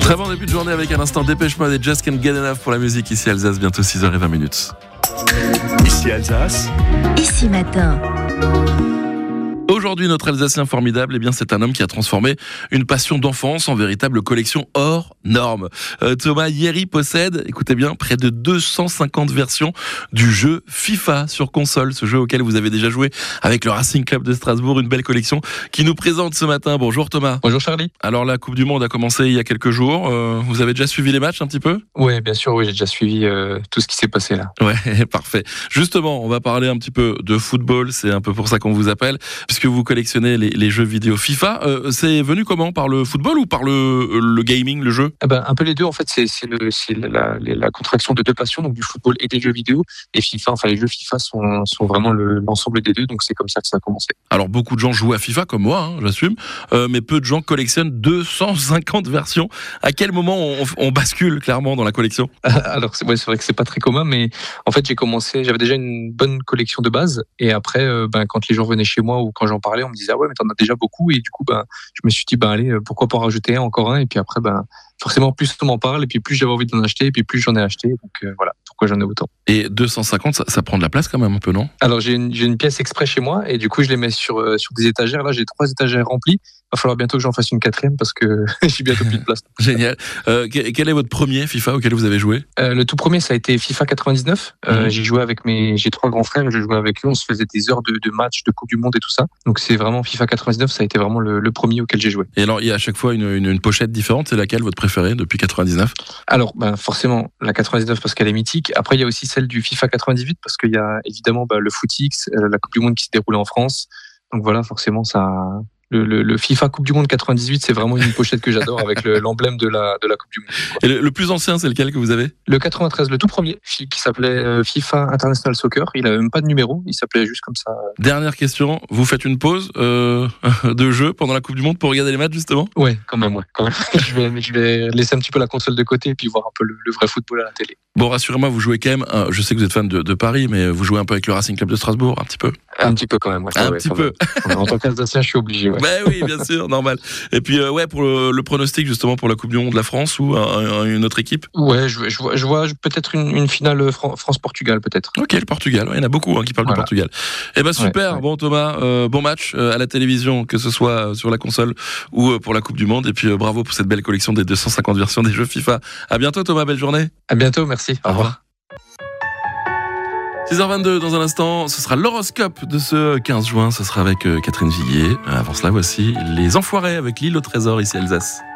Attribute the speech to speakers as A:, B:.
A: Très bon début de journée avec un instant Dépêche Mode et Just Can't Get Enough pour la musique ici Alsace, bientôt 6h20.
B: Ici Alsace.
C: Ici matin.
A: Aujourd'hui, notre Alsacien formidable, eh bien, c'est un homme qui a transformé une passion d'enfance en véritable collection hors norme. Thomas Yeri possède, écoutez bien, près de 250 versions du jeu FIFA sur console, ce jeu auquel vous avez déjà joué avec le Racing Club de Strasbourg, une belle collection qui nous présente ce matin. Bonjour Thomas.
D: Bonjour Charlie.
A: Alors la Coupe du Monde a commencé il y a quelques jours, vous avez déjà suivi les matchs un petit peu ?
D: Oui, bien sûr, j'ai déjà suivi tout ce qui s'est passé là.
A: Ouais, parfait. Justement, on va parler un petit peu de football, c'est un peu pour ça qu'on vous appelle, puisque vous collectionnez les jeux vidéo FIFA. C'est venu comment ? Par le football ou par le gaming, le jeu ?
D: Un peu les deux, en fait, c'est la contraction de deux passions, donc du football et des jeux vidéo. Et FIFA, enfin les jeux FIFA sont vraiment l'ensemble des deux, donc c'est comme ça que ça a commencé.
A: Alors beaucoup de gens jouent à FIFA, comme moi, j'assume, mais peu de gens collectionnent 250 versions. À quel moment on bascule clairement dans la collection ?
D: Alors c'est vrai que c'est pas très commun, mais en fait j'avais déjà une bonne collection de base, et après quand les gens venaient chez moi ou quand j'en parlais, on me disait ah ouais mais t'en as déjà beaucoup, et du coup je me suis dit allez, pourquoi pas en rajouter encore un, et puis après forcément plus on m'en parle et puis plus j'avais envie d'en acheter et puis plus j'en ai acheté, donc voilà pourquoi j'en ai autant.
A: Et 250 ça prend de la place quand même un peu, non ?
D: Alors j'ai une pièce exprès chez moi et du coup je les mets sur des étagères. Là j'ai 3 étagères remplies. Il va falloir bientôt que j'en fasse une 4e parce que j'ai bientôt plus de place.
A: Génial. Quel est votre premier FIFA auquel vous avez joué ?
D: Le tout premier ça a été FIFA 99. J'ai joué avec j'ai 3 grands frères et je jouais avec eux. On se faisait des heures de matchs, de Coupe du Monde et tout ça. Donc c'est vraiment FIFA 99, ça a été vraiment le premier auquel j'ai joué.
A: Et alors il y a à chaque fois une pochette différente. C'est laquelle votre préférée depuis 99 ?
D: Alors forcément la 99 parce qu'elle est mythique. Après il y a aussi celle du FIFA 98 parce qu'il y a évidemment le FootX, la Coupe du Monde qui s'est déroulée en France. Donc voilà, forcément ça. Le FIFA Coupe du Monde 98, c'est vraiment une pochette que j'adore avec l'emblème de la Coupe du Monde.
A: Et le plus ancien, c'est lequel que vous avez ?
D: Le 93, le tout premier, qui s'appelait FIFA International Soccer. Il avait même pas de numéro, il s'appelait juste comme ça.
A: Dernière question, vous faites une pause de jeu pendant la Coupe du Monde pour regarder les matchs justement ?
D: Ouais, quand même. Je vais laisser un petit peu la console de côté et puis voir un peu le vrai football à la télé.
A: Bon, rassurez-moi, vous jouez quand même, je sais que vous êtes fan de Paris, mais vous jouez un peu avec le Racing Club de Strasbourg, un petit peu ?
D: Un petit peu quand même, ouais.
A: Un petit peu.
D: En tant qu'Alsacien, je suis obligé, ouais.
A: Ben oui, bien sûr, normal. Et puis, pour le pronostic justement pour la Coupe du Monde de la France ou une autre équipe ?
D: Ouais, je vois peut-être une finale France-Portugal, peut-être.
A: Ok, le Portugal, il y en a beaucoup qui parlent du Portugal. Eh ben super, ouais. Bon Thomas, bon match à la télévision, que ce soit sur la console ou pour la Coupe du Monde. Et puis bravo pour cette belle collection des 250 versions des jeux FIFA. À bientôt Thomas, belle journée.
D: À bientôt, merci. Au revoir.
A: 6h22, dans un instant, ce sera l'horoscope de ce 15 juin. Ce sera avec Catherine Viguier. Avant cela, voici Les Enfoirés avec l'île au trésor ici Alsace.